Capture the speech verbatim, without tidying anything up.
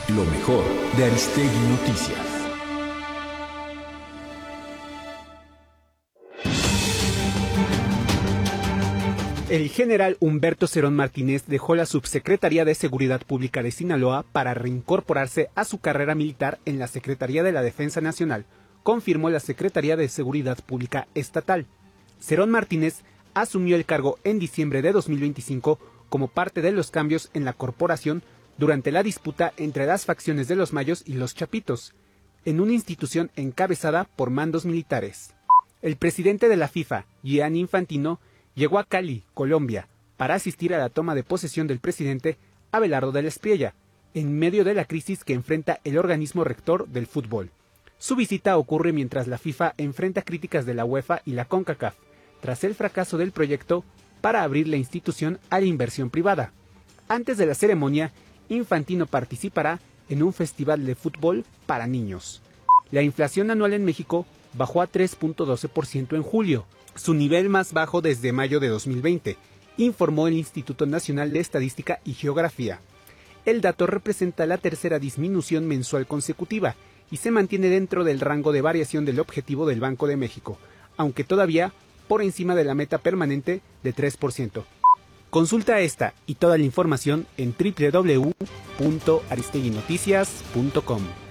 Lo mejor de Aristegui Noticias. El general Humberto Cerón Martínez dejó la Subsecretaría de Seguridad Pública de Sinaloa para reincorporarse a su carrera militar en la Secretaría de la Defensa Nacional, confirmó la Secretaría de Seguridad Pública Estatal. Cerón Martínez asumió el cargo en diciembre de dos mil veinticinco como parte de los cambios en la corporación durante la disputa entre las facciones de los Mayos y los Chapitos, en una institución encabezada por mandos militares. El presidente de la FIFA, Gianni Infantino, llegó a Cali, Colombia, para asistir a la toma de posesión del presidente Abelardo de la Espriella, en medio de la crisis que enfrenta el organismo rector del fútbol. Su visita ocurre mientras la FIFA enfrenta críticas de la UEFA y la CONCACAF, tras el fracaso del proyecto para abrir la institución a la inversión privada. Antes de la ceremonia, Infantino participará en un festival de fútbol para niños. La inflación anual en México bajó a tres punto doce por ciento en julio, su nivel más bajo desde mayo de dos mil veinte, informó el Instituto Nacional de Estadística y Geografía. El dato representa la tercera disminución mensual consecutiva y se mantiene dentro del rango de variación del objetivo del Banco de México, aunque todavía por encima de la meta permanente de tres por ciento. Consulta esta y toda la información en doble u doble u doble u punto aristegui noticias punto com.